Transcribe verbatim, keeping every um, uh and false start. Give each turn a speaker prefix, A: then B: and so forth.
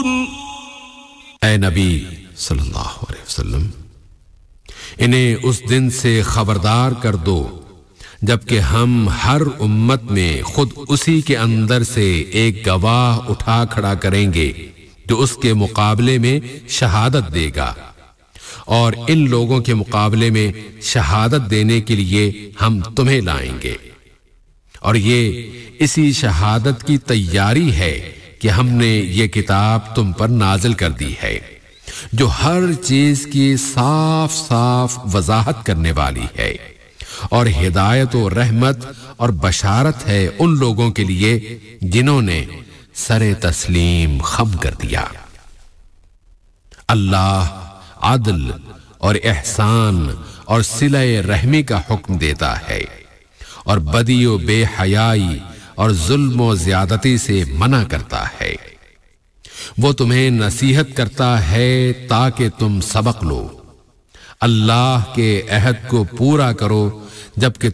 A: اے نبی صلی اللہ علیہ وسلم، انہیں اس دن سے خبردار کر دو جبکہ ہم ہر امت میں خود اسی کے اندر سے ایک گواہ اٹھا کھڑا کریں گے جو اس کے مقابلے میں شہادت دے گا، اور ان لوگوں کے مقابلے میں شہادت دینے کے لیے ہم تمہیں لائیں گے، اور یہ اسی شہادت کی تیاری ہے کہ ہم نے یہ کتاب تم پر نازل کر دی ہے جو ہر چیز کی صاف صاف وضاحت کرنے والی ہے، اور ہدایت و رحمت اور بشارت ہے ان لوگوں کے لیے جنہوں نے سر تسلیم خم کر دیا۔ اللہ عدل اور احسان اور صلہ رحمی کا حکم دیتا ہے، اور بدی و بے حیائی اور ظلم و زیادتی سے منع کرتا ہے۔ وہ تمہیں نصیحت کرتا ہے تاکہ تم سبق لو۔ اللہ کے عہد کو پورا کرو جبکہ